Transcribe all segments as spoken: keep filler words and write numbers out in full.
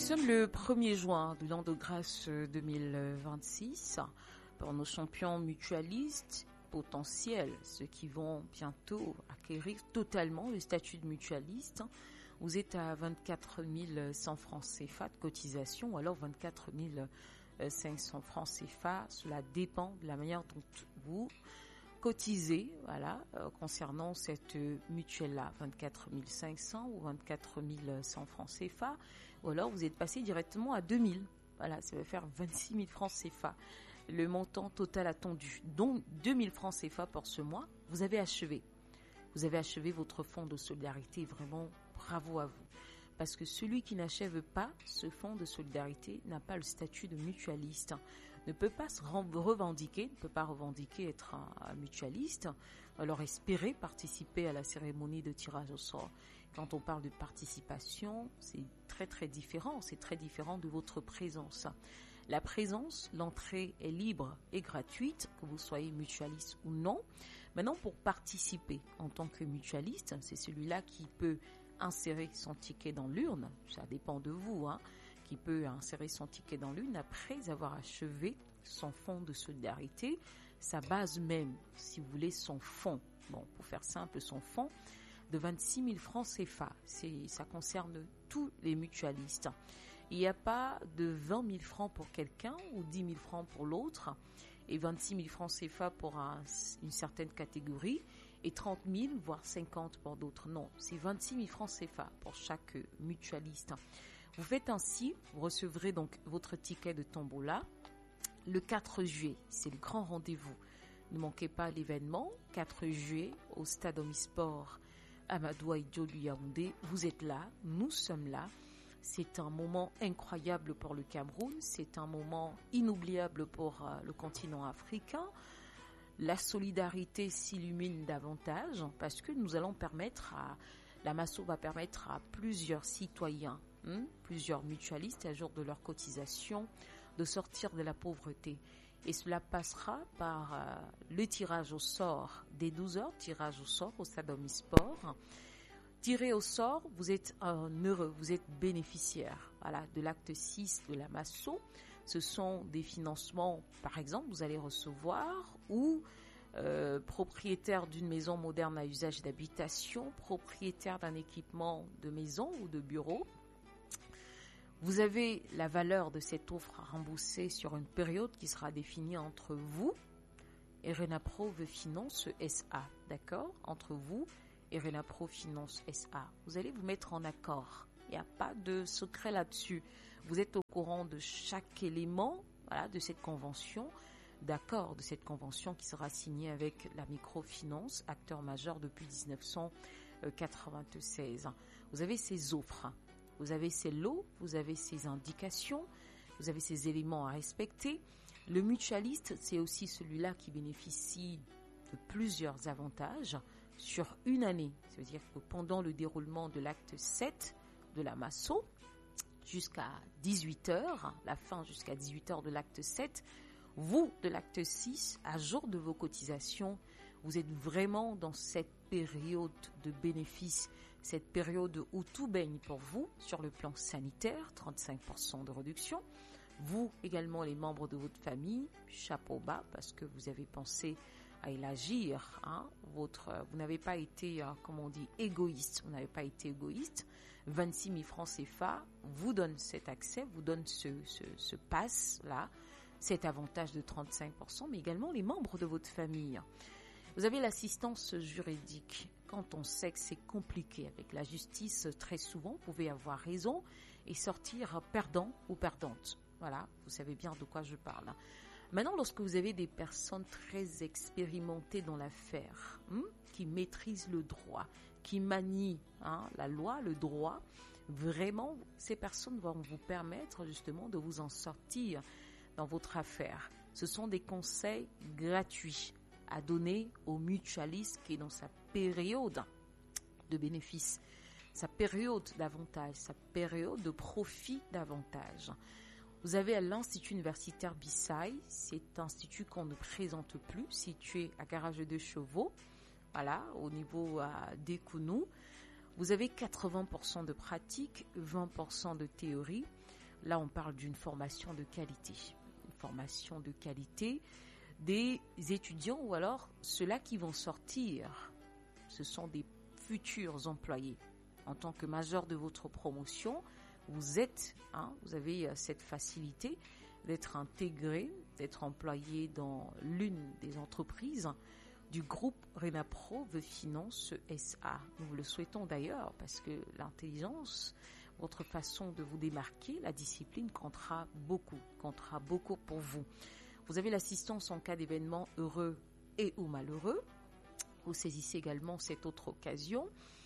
sommes le premier juin de l'an de grâce deux mille vingt-six. Pour nos champions mutualistes potentiels, ceux qui vont bientôt acquérir totalement le statut de mutualiste, vous êtes à vingt-quatre mille cent francs C F A de cotisation ou alors vingt-quatre mille cinq cents francs C F A. Cela dépend de la manière dont vous cotisez, voilà, euh, concernant cette mutuelle-là, vingt-quatre mille cinq cents ou vingt-quatre mille cent francs C F A, ou alors vous êtes passé directement à deux mille. Voilà, ça va faire vingt-six mille francs C F A. Le montant total attendu, donc deux mille francs C F A pour ce mois, vous avez achevé. Vous avez achevé votre fonds de solidarité, vraiment bravo à vous. Parce que celui qui n'achève pas ce fonds de solidarité n'a pas le statut de mutualiste, ne peut pas se revendiquer, ne peut pas revendiquer être un, un mutualiste, alors espérer participer à la cérémonie de tirage au sort. Quand on parle de participation, c'est très très différent, c'est très différent de votre présence. La présence, l'entrée est libre et gratuite, que vous soyez mutualiste ou non. Maintenant, pour participer en tant que mutualiste, c'est celui-là qui peut insérer son ticket dans l'urne, ça dépend de vous, hein, qui peut insérer son ticket dans l'urne après avoir achevé son fonds de solidarité, sa base même, si vous voulez, son fonds. Bon, pour faire simple, son fonds de vingt-six mille francs C F A. C'est, ça concerne tous les mutualistes. Il n'y a pas de vingt mille francs pour quelqu'un ou dix mille francs pour l'autre et vingt-six mille francs C F A pour un, une certaine catégorie et trente mille, voire cinquante pour d'autres. Non, c'est vingt-six mille francs C F A pour chaque mutualiste. Vous faites ainsi, vous recevrez donc votre ticket de tombola le quatre juillet. C'est le grand rendez-vous. Ne manquez pas l'événement, quatre juillet au stade Omnisport Amadou Ahidjo Yaoundé. Vous êtes là, nous sommes là. C'est un moment incroyable pour le Cameroun, c'est un moment inoubliable pour euh, le continent africain. La solidarité s'illumine davantage parce que nous allons permettre à, la Masso va permettre à plusieurs citoyens, hein, plusieurs mutualistes à jour de leur cotisation, de sortir de la pauvreté. Et cela passera par euh, le tirage au sort dès douze heures, tirage au sort au stade Omnisport. Tiré au sort, vous êtes un heureux, vous êtes bénéficiaire, voilà, de l'acte six de la Masso. Ce sont des financements, par exemple, vous allez recevoir ou euh, propriétaire d'une maison moderne à usage d'habitation, propriétaire d'un équipement de maison ou de bureau. Vous avez la valeur de cette offre à rembourser sur une période qui sera définie entre vous et Renapro Finance S A, d'accord? Entre vous et Renapro Finance S A. Vous allez vous mettre en accord. Il n'y a pas de secret là-dessus. Vous êtes au courant de chaque élément, voilà, de cette convention, d'accord, de cette convention qui sera signée avec la microfinance, acteur majeur depuis dix-neuf cent quatre-vingt-seize. Vous avez ces offres, vous avez ces lots, vous avez ces indications, vous avez ces éléments à respecter. Le mutualiste, c'est aussi celui-là qui bénéficie de plusieurs avantages sur une année. Ça veut dire que pendant le déroulement de l'acte sept de la Masso, jusqu'à dix-huit heures, la fin jusqu'à dix-huit heures de l'acte sept, vous, de l'acte six, à jour de vos cotisations, vous êtes vraiment dans cette période de bénéfice, cette période où tout baigne pour vous sur le plan sanitaire, trente-cinq pour cent de réduction. Vous, également les membres de votre famille, chapeau bas, parce que vous avez pensé à élargir, hein, votre, vous n'avez pas été, euh, comme on dit, égoïste, vous n'avez pas été égoïste. vingt-six mille francs C F A vous donne cet accès, vous donne ce, ce, ce pass-là, cet avantage de trente-cinq pour cent, mais également les membres de votre famille. Vous avez l'assistance juridique. Quand on sait que c'est compliqué avec la justice, très souvent, vous pouvez avoir raison et sortir perdant ou perdante. Voilà, vous savez bien de quoi je parle. Maintenant, lorsque vous avez des personnes très expérimentées dans l'affaire, hein, qui maîtrisent le droit, qui manient hein, la loi, le droit, vraiment, ces personnes vont vous permettre justement de vous en sortir dans votre affaire. Ce sont des conseils gratuits à donner au mutualiste qui est dans sa période de bénéfice, sa période d'avantage, sa période de profit d'avantage. Vous avez à l'Institut universitaire Bissaï, c'est un institut qu'on ne présente plus, situé à Garage de Chevaux, voilà, au niveau à Décounou. Vous avez quatre-vingts pour cent de pratique, vingt pour cent de théorie. Là, on parle d'une formation de qualité. Une formation de qualité des étudiants ou alors ceux-là qui vont sortir. Ce sont des futurs employés. En tant que majeur de votre promotion, vous êtes, hein, vous avez cette facilité d'être intégré, d'être employé dans l'une des entreprises du groupe RENAPRO The Finance S A. Nous vous le souhaitons d'ailleurs parce que l'intelligence, votre façon de vous démarquer, la discipline comptera beaucoup, comptera beaucoup pour vous. Vous avez l'assistance en cas d'événements heureux et ou malheureux. Vous saisissez également cette autre occasion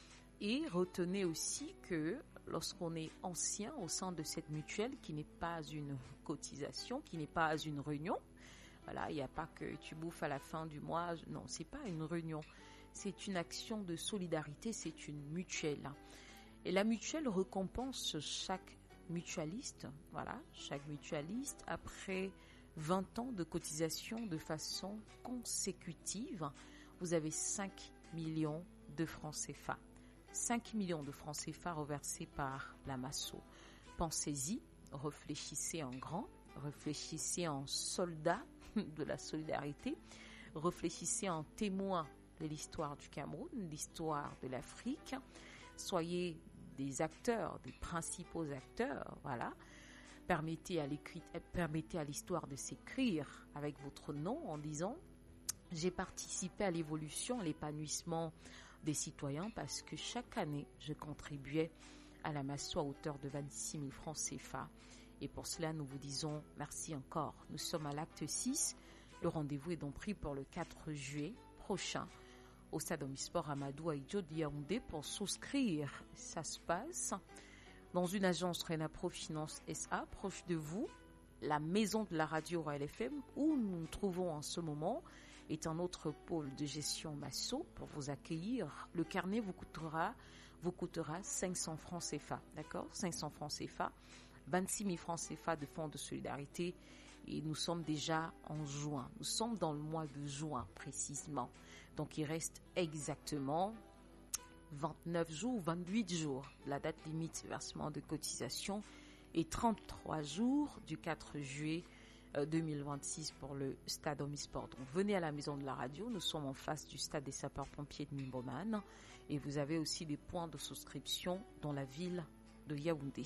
et retenez aussi que lorsqu'on est ancien au sein de cette mutuelle qui n'est pas une cotisation, qui n'est pas une réunion, voilà, il n'y a pas que tu bouffes à la fin du mois, non, c'est pas une réunion, c'est une action de solidarité, c'est une mutuelle. Et la mutuelle récompense chaque mutualiste, voilà, chaque mutualiste après vingt ans de cotisation de façon consécutive. Vous avez cinq millions de francs C F A. cinq millions de francs C F A reversés par la Masso. Pensez-y, réfléchissez en grand, réfléchissez en soldat de la solidarité, réfléchissez en témoin de l'histoire du Cameroun, de l'histoire de l'Afrique. Soyez des acteurs, des principaux acteurs, voilà. Permettez à l'écrit, permettez à l'histoire de s'écrire avec votre nom en disant « J'ai participé à l'évolution, à l'épanouissement des citoyens parce que chaque année, je contribuais à la Masso à hauteur de vingt-six mille francs C F A. Et pour cela, nous vous disons merci encore. Nous sommes à l'acte six. Le rendez-vous est donc pris pour le quatre juillet prochain au stade Omnisport Amadou Ahidjo de Yaoundé pour souscrire. Ça se passe dans une agence RENAPRO Finance S A proche de vous. La maison de la radio Royal F M où nous nous trouvons en ce moment est un autre pôle de gestion Masso pour vous accueillir. Le carnet vous coûtera, vous coûtera cinq cents francs C F A, d'accord? cinq cents francs C F A, vingt-six mille francs C F A de fonds de solidarité et nous sommes déjà en juin. Nous sommes dans le mois de juin précisément. Donc il reste exactement vingt-neuf jours, vingt-huit jours, la date limite versement de cotisation et trente-trois jours du quatre juillet deux mille vingt-six pour le stade Omnisport. Donc venez à la maison de la radio, nous sommes en face du stade des sapeurs-pompiers de Nimboman et vous avez aussi des points de souscription dans la ville de Yaoundé.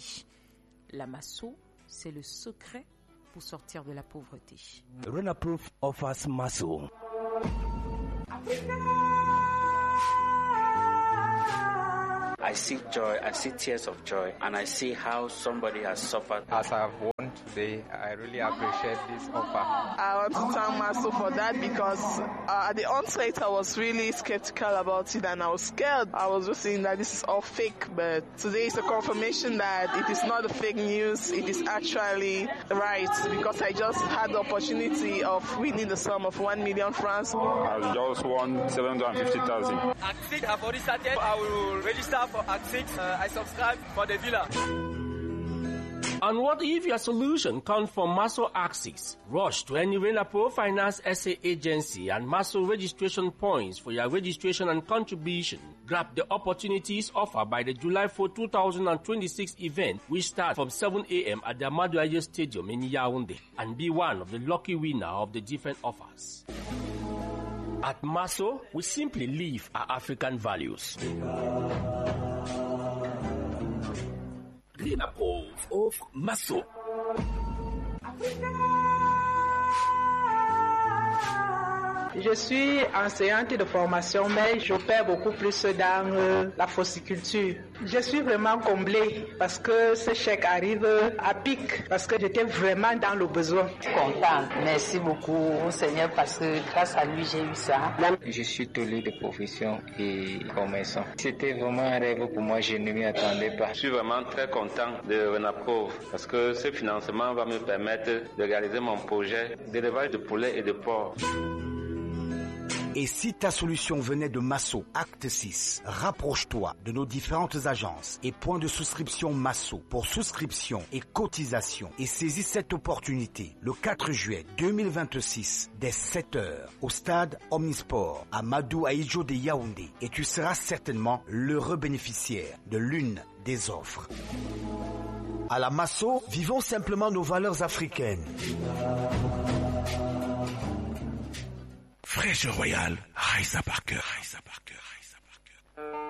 La Masso, c'est le secret pour sortir de la pauvreté. RENAPRO offers Masso. I see joy, I see tears of joy, and I see how somebody has suffered. As I've won today, I really appreciate this offer. I want to thank Masso for that because uh, at the onset I was really skeptical about it and I was scared. I was just saying that this is all fake, but today is a confirmation that it is not a fake news, it is actually right because I just had the opportunity of winning the sum of one million francs. I just won seven hundred fifty thousand. Axix have already started. I will register for Axix. Uh, I subscribe for the villa. And what if your solution comes from Masso Axix? Rush to any RENAPRO Finance S A agency and Masso registration points for your registration and contribution. Grab the opportunities offered by the July fourth, twenty twenty-six event, which starts from seven a.m. at the Amadou Ahidjo Stadium in Yaoundé, and be one of the lucky winners of the different offers. At Masso, we simply live our African values. RENAPRO of Masso. Je suis enseignante de formation, mais j'opère beaucoup plus dans euh, la fossiculture. Je suis vraiment comblée parce que ce chèque arrive à pic, parce que j'étais vraiment dans le besoin. Content, merci beaucoup au Seigneur parce que grâce à lui j'ai eu ça. Je suis tolé de profession et commerçant. C'était vraiment un rêve pour moi, je ne m'y attendais pas. Je suis vraiment très content de RENAPRO parce que ce financement va me permettre de réaliser mon projet d'élevage de poulets et de porcs. Et si ta solution venait de Masso, acte six, rapproche-toi de nos différentes agences et points de souscription Masso pour souscription et cotisation et saisis cette opportunité le quatre juillet deux mille vingt-six dès sept heures au stade Omnisport à Amadou Ahidjo de Yaoundé et tu seras certainement l'heureux bénéficiaire de l'une des offres. À la Masso, vivons simplement nos valeurs africaines. Fraîcheur royale, Raissa Parker.